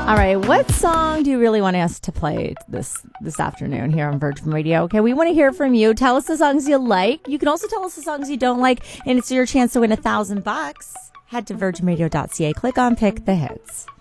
All right, what song do you really want us to play this afternoon here on Virgin Radio? Okay, we want to hear from you. Tell us the songs you like. You can also tell us the songs you don't like, and it's your chance to win $1,000. Head to virginradio.ca, click on Pick the Hits.